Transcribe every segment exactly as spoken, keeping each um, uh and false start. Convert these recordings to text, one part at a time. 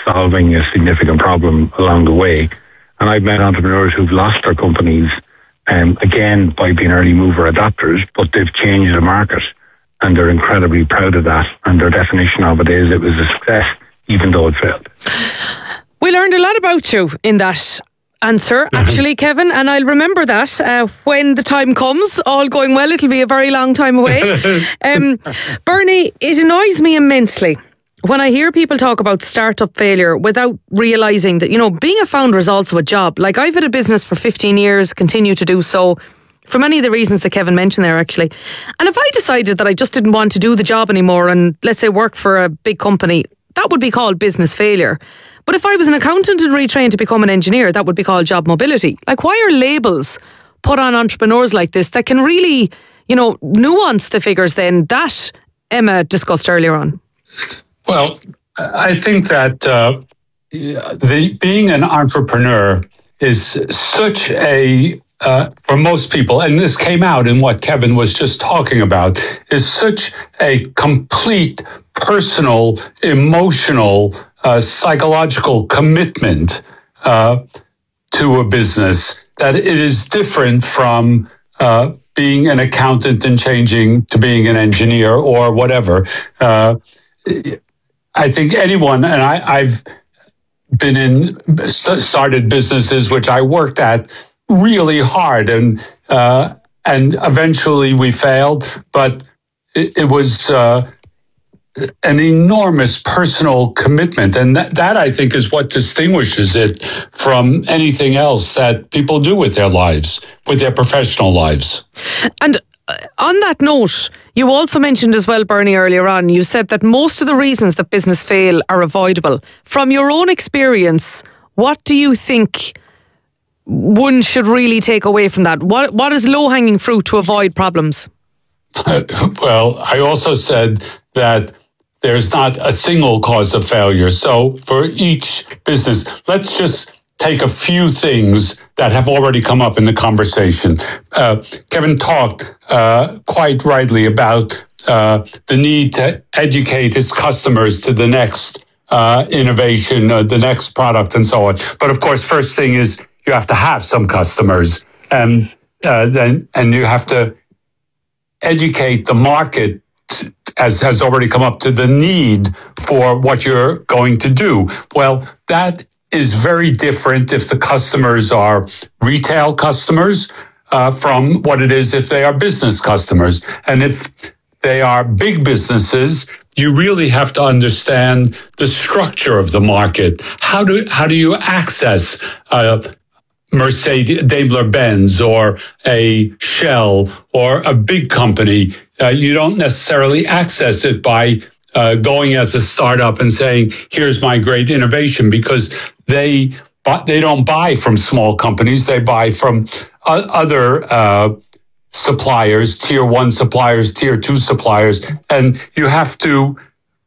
solving a significant problem along the way. And I've met entrepreneurs who've lost their companies, um, again, by being early mover adopters, but they've changed the market and they're incredibly proud of that. And their definition of it is it was a success, even though it failed. We learned a lot about you in that answer, actually, Kevin, and I'll remember that uh, when the time comes. All going well, it'll be a very long time away. um, Bernie, it annoys me immensely when I hear people talk about startup failure without realising that, you know, being a founder is also a job. Like, I've had a business for fifteen years, continue to do so, for many of the reasons that Kevin mentioned there, actually. And if I decided that I just didn't want to do the job anymore and, let's say, work for a big company, that would be called business failure. But if I was an accountant and retrained to become an engineer, that would be called job mobility. Like, why are labels put on entrepreneurs like this that can really, you know, nuance the figures then that Emma discussed earlier on? Well, I think that uh, the being an entrepreneur is such a, uh, for most people, and this came out in what Kevin was just talking about, is such a complete personal, emotional, uh, psychological commitment uh, to a business that it is different from uh, being an accountant and changing to being an engineer or whatever. Uh, I think anyone, and I, I've been in, started businesses which I worked at really hard, and uh, and eventually we failed, but it, it was uh, an enormous personal commitment, and that, that I think is what distinguishes it from anything else that people do with their lives, with their professional lives. And on that note, you also mentioned as well, Bernie, earlier on, you said that most of the reasons that business fail are avoidable. From your own experience, what do you think one should really take away from that? What What is low-hanging fruit to avoid problems? Uh, well, I also said that there's not a single cause of failure. So for each business, let's just take a few things that have already come up in the conversation. Uh, Kevin talked uh, quite rightly about uh, the need to educate his customers to the next uh, innovation, uh, the next product, and so on. But of course, first thing is you have to have some customers, and uh, then and you have to educate the market, as has already come up, to the need for what you're going to do. Well, that is very different if the customers are retail customers uh, from what it is if they are business customers. And if they are big businesses, you really have to understand the structure of the market. How do how do you access uh, Mercedes, Daimler-Benz, or a Shell, or a big company? Uh, you don't necessarily access it by uh, going as a startup and saying, here's my great innovation, because they they don't buy from small companies. They buy from other uh, suppliers, tier one suppliers, tier two suppliers. And you have to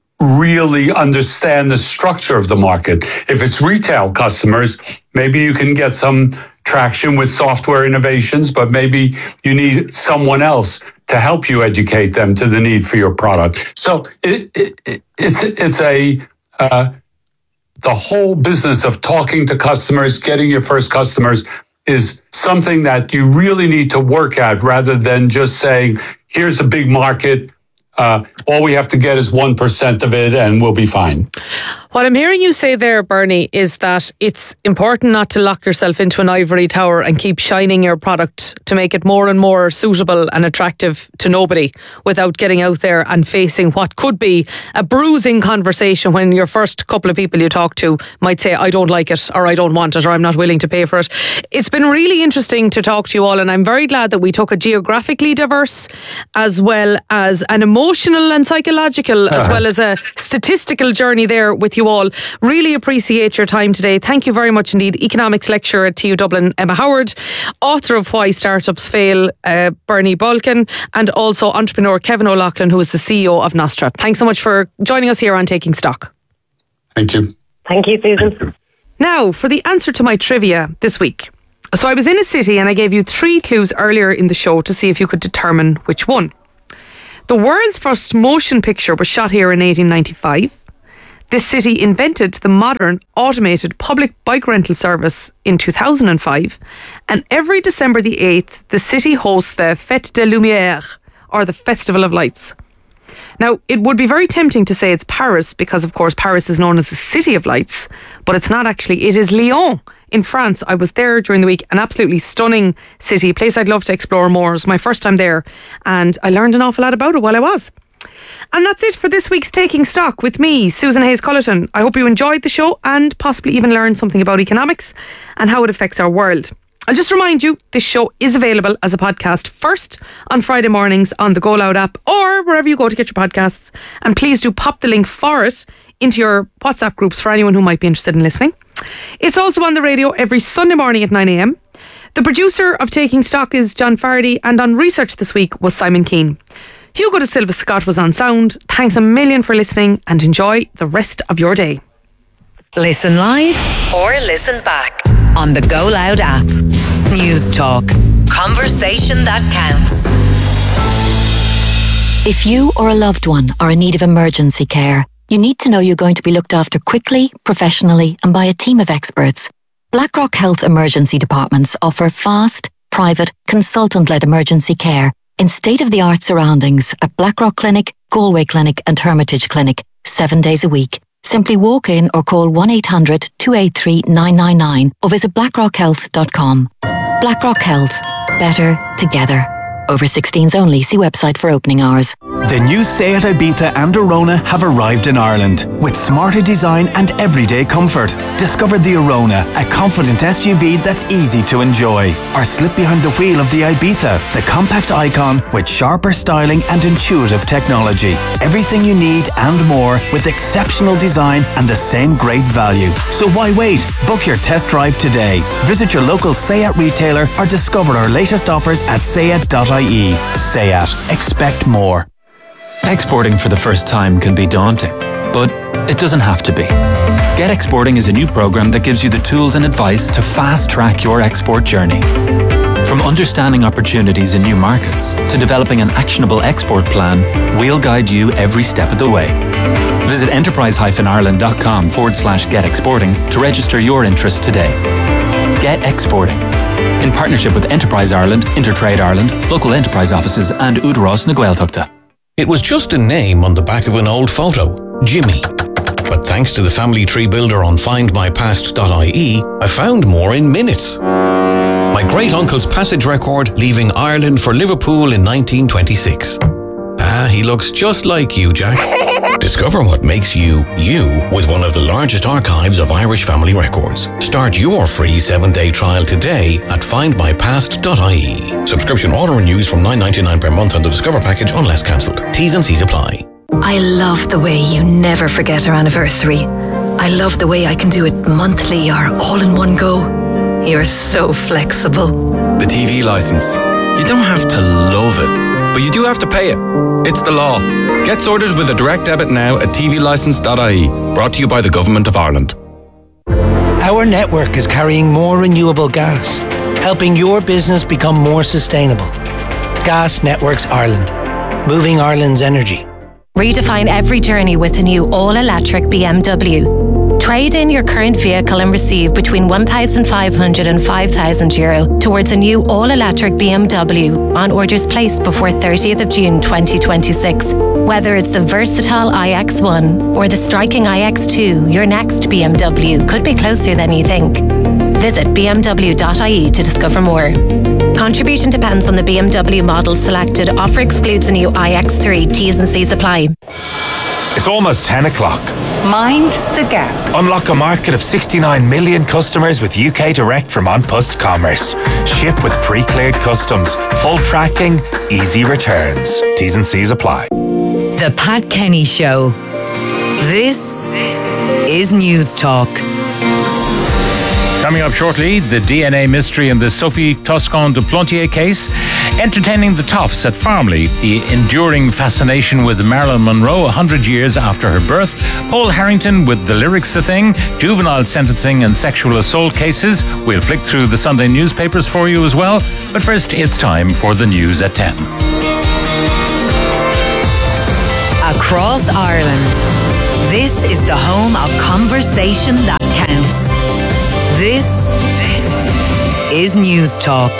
really understand the structure of the market. If it's retail customers, maybe you can get some traction with software innovations, but maybe you need someone else to help you educate them to the need for your product. So it, it, it's it's a uh, the whole business of talking to customers, getting your first customers, is something that you really need to work at, rather than just saying, here's a big market, uh, all we have to get is one percent of it and we'll be fine. What I'm hearing you say there, Bernie, is that it's important not to lock yourself into an ivory tower and keep shining your product to make it more and more suitable and attractive to nobody, without getting out there and facing what could be a bruising conversation when your first couple of people you talk to might say, I don't like it, or I don't want it, or I'm not willing to pay for it. It's been really interesting to talk to you all, and I'm very glad that we took a geographically diverse, as well as an emotional and psychological, as well as a statistical journey there with you all. Really appreciate your time today. Thank you very much indeed. Economics lecturer at T U Dublin, Emma Howard, author of Why Startups Fail, uh, Bernie Balkin, and also entrepreneur Kevin O'Loughlin, who is the C E O of Nostra. Thanks so much for joining us here on Taking Stock. Thank you. Thank you, Susan. Now, for the answer to my trivia this week. So I was in a city and I gave you three clues earlier in the show to see if you could determine which one. The world's first motion picture was shot here in eighteen ninety-five. This city invented the modern automated public bike rental service in two thousand five, and every December the eighth the city hosts the Fête des Lumières, or the Festival of Lights. Now, it would be very tempting to say it's Paris because, of course, Paris is known as the City of Lights, but it's not actually. It is Lyon in France. I was there during the week, an absolutely stunning city, a place I'd love to explore more. It was my first time there, and I learned an awful lot about it while I was. And that's it for this week's Taking Stock with me, Susan Hayes-Cullerton. I hope you enjoyed the show and possibly even learned something about economics and how it affects our world. I'll just remind you, this show is available as a podcast first on Friday mornings on the Go Loud app or wherever you go to get your podcasts. And please do pop the link for it into your WhatsApp groups for anyone who might be interested in listening. It's also on the radio every Sunday morning at nine a.m. The producer of Taking Stock is John Fardy, and on research this week was Simon Keane. Hugo de Silva Scott was on sound. Thanks a million for listening and enjoy the rest of your day. Listen live or listen back on the Go Loud app. News Talk. Conversation that counts. If you or a loved one are in need of emergency care, you need to know you're going to be looked after quickly, professionally, and by a team of experts. BlackRock Health Emergency Departments offer fast, private, consultant-led emergency care in state-of-the-art surroundings at BlackRock Clinic, Galway Clinic and Hermitage Clinic, seven days a week. Simply walk in or call one eight hundred two eight three nine nine nine or visit blackrock health dot com. BlackRock Health. Better together. Over sixteens only. See website for opening hours. The new Seat Ibiza and Arona have arrived in Ireland with smarter design and everyday comfort. Discover the Arona, a confident S U V that's easy to enjoy. Or slip behind the wheel of the Ibiza, the compact icon with sharper styling and intuitive technology. Everything you need and more with exceptional design and the same great value. So why wait? Book your test drive today. Visit your local Seat retailer or discover our latest offers at seat dot I E. Seat. Expect more. Exporting for the first time can be daunting, but it doesn't have to be. Get Exporting is a new program that gives you the tools and advice to fast-track your export journey. From understanding opportunities in new markets to developing an actionable export plan, we'll guide you every step of the way. Visit enterprise-ireland.com forward slash get exporting to register your interest today. Get Exporting. In partnership with Enterprise Ireland, Intertrade Ireland, local enterprise offices and Údarás na Gaeltachta. It was just a name on the back of an old photo, Jimmy. But thanks to the family tree builder on find my past dot I E, I found more in minutes. My great-uncle's passage record leaving Ireland for Liverpool in nineteen twenty-six. Ah, he looks just like you, Jack. Discover what makes you, you, with one of the largest archives of Irish family records. Start your free seven-day trial today at find my past dot I E. Subscription auto-renews from nine ninety-nine per month on the Discover package unless cancelled. T's and C's apply. I love the way you never forget our anniversary. I love the way I can do it monthly or all in one go. You're so flexible. The T V licence. You don't have to love it, but you do have to pay it. It's the law. Get sorted with a direct debit now at t v licence dot I E. Brought to you by the Government of Ireland. Our network is carrying more renewable gas, helping your business become more sustainable. Gas Networks Ireland. Moving Ireland's energy. Redefine every journey with a new all-electric B M W. Trade in your current vehicle and receive between one thousand five hundred and five thousand euro towards a new all-electric B M W on orders placed before thirtieth of June twenty twenty-six. Whether it's the versatile i X one or the striking i X two, your next B M W could be closer than you think. Visit b m w dot I E to discover more. Contribution depends on the B M W model selected. Offer excludes the new i X three. T's and C's apply. It's almost ten o'clock. Mind the gap. Unlock a market of sixty-nine million customers with U K Direct from An Post Commerce. Ship with pre-cleared customs, full tracking, easy returns. T's and C's apply. The Pat Kenny Show. This is News Talk. Coming up shortly, the D N A mystery in the Sophie Toscan de Plantier case, entertaining the toffs at Farmley, the enduring fascination with Marilyn Monroe a hundred years after her birth, Paul Harrington with the lyrics the thing, juvenile sentencing and sexual assault cases. We'll flick through the Sunday newspapers for you as well. But first, it's time for the news at ten. Across Ireland, This is the home of conversation that counts. This, this is News Talk.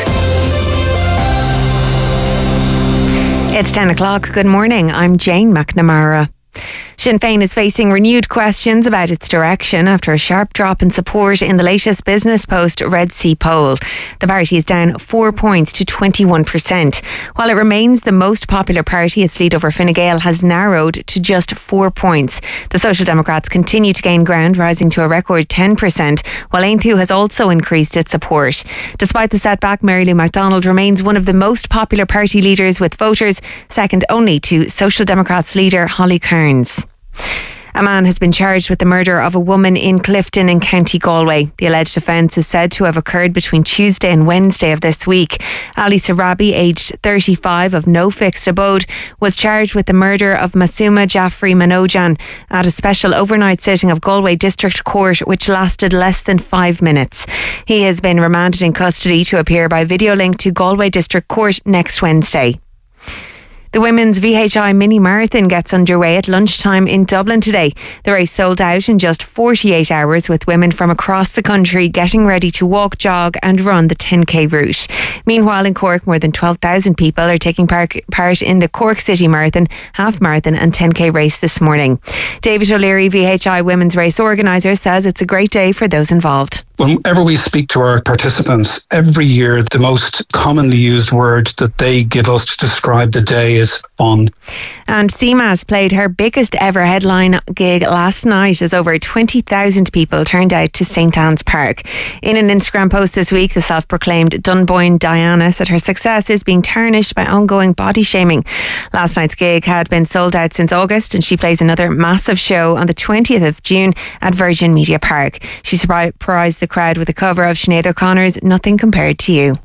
It's ten o'clock. Good morning. I'm Jane McNamara. Sinn Féin is facing renewed questions about its direction after a sharp drop in support in the latest Business Post Red C poll. The party is down four points to twenty-one percent. While it remains the most popular party, its lead over Fine Gael has narrowed to just four points. The Social Democrats continue to gain ground, rising to a record ten percent, while Aontú has also increased its support. Despite the setback, Mary Lou MacDonald remains one of the most popular party leaders with voters, second only to Social Democrats leader Holly Cairns. A man has been charged with the murder of a woman in Clifton in County Galway. The alleged offence is said to have occurred between Tuesday and Wednesday of this week. Ali Sarabi, aged thirty-five, of no fixed abode, was charged with the murder of Masuma Jaffrey Manojan at a special overnight sitting of Galway District Court, which lasted less than five minutes. He has been remanded in custody to appear by video link to Galway District Court next Wednesday. The Women's V H I Mini Marathon gets underway at lunchtime in Dublin today. The race sold out in just forty-eight hours, with women from across the country getting ready to walk, jog and run the ten K route. Meanwhile, in Cork, more than twelve thousand people are taking part, part in the Cork City Marathon, Half Marathon and ten K race this morning. David O'Leary, V H I Women's Race Organiser, says it's a great day for those involved. Whenever we speak to our participants, every year the most commonly used word that they give us to describe the day is fun. And C M A T played her biggest ever headline gig last night as over twenty thousand people turned out to Saint Anne's Park. In an Instagram post this week, the self-proclaimed Dunboyne Diana said her success is being tarnished by ongoing body shaming. Last night's gig had been sold out since August, and she plays another massive show on the twentieth of June at Virgin Media Park. She surprised the crowd with a cover of Sinead O'Connor's Nothing Compared to You.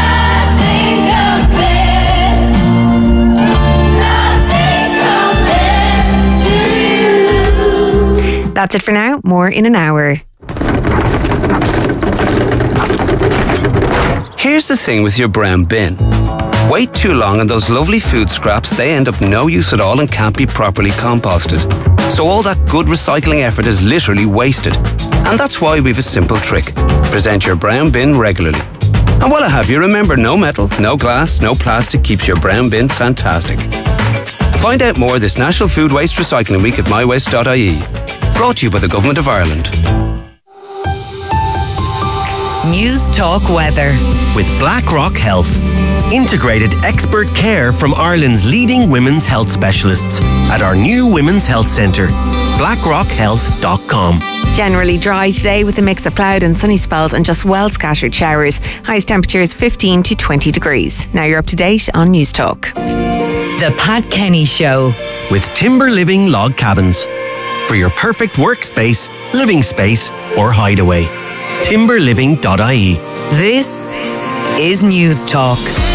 That's it for now. More in an hour. Here's the thing with your brown bin. Wait too long and those lovely food scraps, they end up no use at all and can't be properly composted. So all that good recycling effort is literally wasted. And that's why we've a simple trick. Present your brown bin regularly. And while I have you, remember, no metal, no glass, no plastic keeps your brown bin fantastic. Find out more this National Food Waste Recycling Week at my waste dot I E. Brought to you by the Government of Ireland. News Talk Weather with BlackRock Health. Integrated expert care from Ireland's leading women's health specialists at our new Women's Health Centre. blackrock health dot com. Generally dry today with a mix of cloud and sunny spells and just well scattered showers. Highest temperatures fifteen to twenty degrees. Now you're up to date on News Talk. The Pat Kenny Show with Timber Living Log Cabins. For your perfect workspace, living space or hideaway. timber living dot I E. This is News Talk.